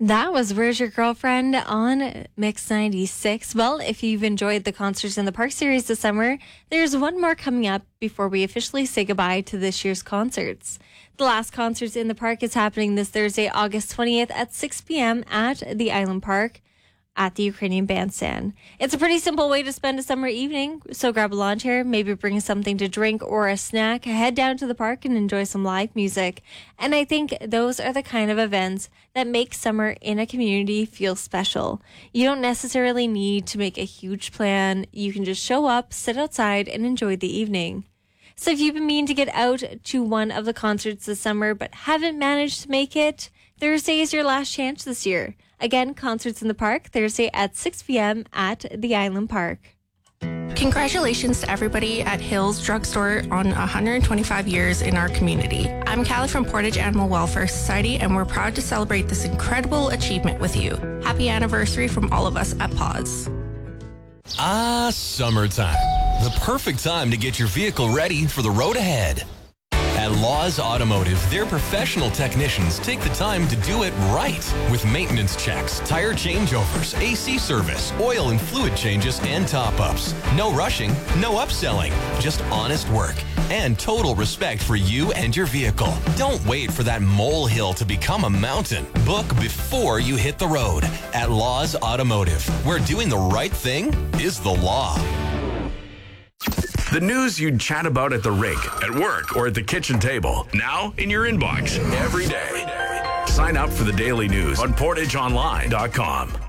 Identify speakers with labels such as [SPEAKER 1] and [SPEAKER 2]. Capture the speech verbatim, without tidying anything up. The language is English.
[SPEAKER 1] That was Where's Your Girlfriend on Mix ninety-six. Well, if you've enjoyed the Concerts in the Park series this summer, there's one more coming up before we officially say goodbye to this year's concerts. The last Concerts in the Park is happening this Thursday, August twentieth at six p.m. at the Island Park at the Ukrainian Bandstand. It's a pretty simple way to spend a summer evening, so grab a lawn chair, maybe bring something to drink or a snack, head down to the park and enjoy some live music. And I think those are the kind of events that make summer in a community feel special. You don't necessarily need to make a huge plan. You can just show up, sit outside, and enjoy the evening. So if you've been meaning to get out to one of the concerts this summer but haven't managed to make it, Thursday is your last chance this year. Again, Concerts in the Park, Thursday at six p.m. at the Island Park.
[SPEAKER 2] Congratulations to everybody at Hills Drugstore on one hundred twenty-five years in our community. I'm Callie from Portage Animal Welfare Society, and we're proud to celebrate this incredible achievement with you. Happy anniversary from all of us at Paws.
[SPEAKER 3] Ah, summertime. The perfect time to get your vehicle ready for the road ahead. At Laws Automotive, their professional technicians take the time to do it right with maintenance checks, tire changeovers, A C service, oil and fluid changes, and top-ups. No rushing, no upselling, just honest work and total respect for you and your vehicle. Don't wait for that molehill to become a mountain. Book before you hit the road at Laws Automotive, where doing the right thing is the law.
[SPEAKER 4] The news you'd chat about at the rink, at work, or at the kitchen table. Now in your inbox every day. Sign up for the daily news on portage online dot com.